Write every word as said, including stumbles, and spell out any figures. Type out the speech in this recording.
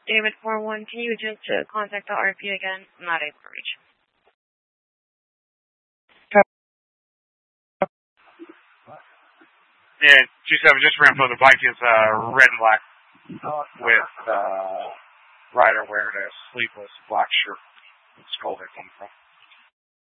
David four one, can you just uh, contact the R P again? I'm not able to reach. Yeah, two seven, just ran for the bike is uh, red and black with uh, rider wearing a sleeveless black shirt. Skull that came from.